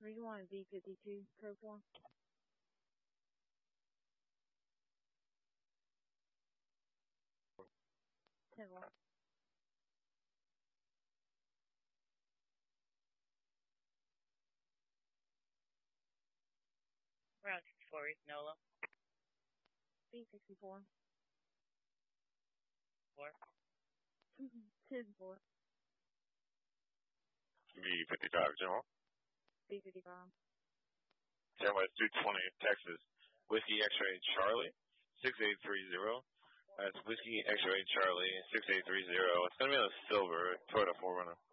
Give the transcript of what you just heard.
31 B52 code 4. Round for Nola. B64. 4. 2-4. B55, General. B55. 10 West 220, Texas. Whiskey X-Ray Charlie, 6830. That's Whiskey X-Ray Charlie, 6830. It's going to be on a silver Toyota 4Runner.